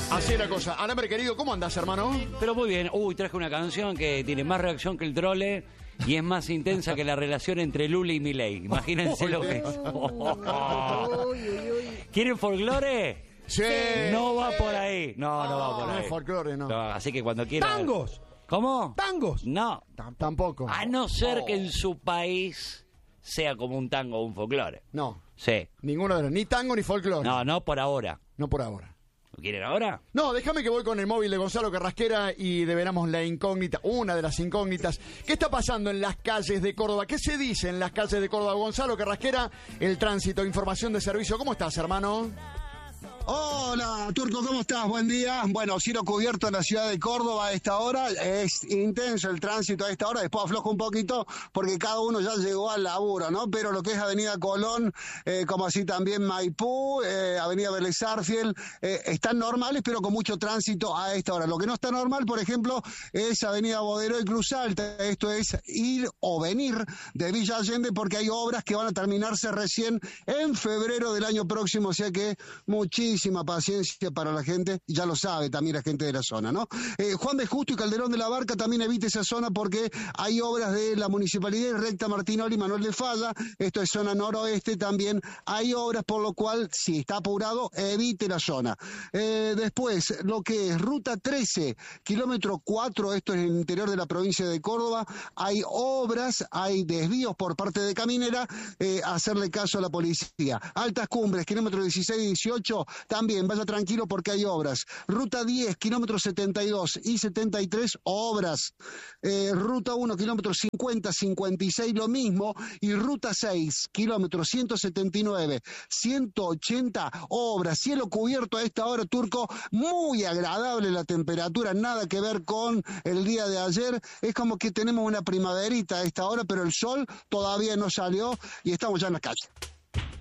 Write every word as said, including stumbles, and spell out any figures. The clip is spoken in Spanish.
Así es la cosa. Alambre, querido, ¿cómo andás, hermano? Pero muy bien. Uy, traje una canción que tiene más reacción que el trole y es más intensa que la relación entre Lula y Milei. Imagínense lo que es. ¿Quieren folclore? Sí. No va por ahí. No, no va por No ahí. es folclore, no. No, así que cuando quieran... ¡Tangos! ¿Cómo? ¡Tangos! No. Tampoco. A no ser que en su país sea como un tango o un folclore. No, Sí. ninguno de los. Ni tango ni folclore. No, no por ahora. No por ahora. ¿Lo quieren ahora? No, déjame que voy con el móvil de Gonzalo Carrasquera y develamos la incógnita, una de las incógnitas. ¿Qué está pasando en las calles de Córdoba? ¿Qué se dice en las calles de Córdoba? Gonzalo Carrasquera, el tránsito, información de servicio. ¿Cómo estás, hermano? Hola, Turco, ¿cómo estás? Buen día. Bueno, cielo cubierto en la ciudad de Córdoba a esta hora. Es intenso el tránsito a esta hora. Después afloja un poquito porque cada uno ya llegó al laburo, ¿no? Pero lo que es Avenida Colón, eh, como así también Maipú, eh, Avenida Vélez Arfiel, eh, están normales, pero con mucho tránsito a esta hora. Lo que no está normal, por ejemplo, es Avenida Bodero y Cruz Alta. Esto es ir o venir de Villa Allende porque hay obras que van a terminarse recién en febrero del año próximo. O sea que muchísimo paciencia para la gente, ya lo sabe también la gente de la zona, ¿no? Eh, Juan de Justo y Calderón de la Barca también evite esa zona porque hay obras de la municipalidad y recta Martinoli y Manuel de Falla, esto es zona noroeste, también hay obras, por lo cual, si está apurado, evite la zona. Eh, después, lo que es ruta trece, kilómetro cuatro, esto es en el interior de la provincia de Córdoba, hay obras, hay desvíos por parte de Caminera, eh, hacerle caso a la policía. Altas Cumbres, kilómetro dieciséis y dieciocho, también vaya tranquilo porque hay obras. Ruta diez, kilómetros setenta y dos y setenta y tres, obras. Eh, ruta uno, kilómetros cincuenta, cincuenta y seis, lo mismo. Y ruta seis, kilómetros ciento setenta y nueve, ciento ochenta, obras. Cielo cubierto a esta hora, Turco. Muy agradable la temperatura, nada que ver con el día de ayer. Es como que tenemos una primaverita a esta hora, pero el sol todavía no salió y estamos ya en la calle.